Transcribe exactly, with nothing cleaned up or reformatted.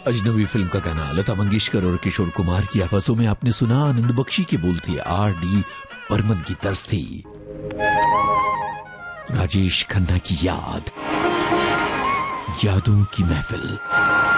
अजनबी फिल्म का गाना लता मंगेशकर और किशोर कुमार की आवाजों में आपने सुना। आनंद बख्शी के बोल थे आर डी बर्मन की तर्ज थी राजेश खन्ना की याद, यादों की महफिल।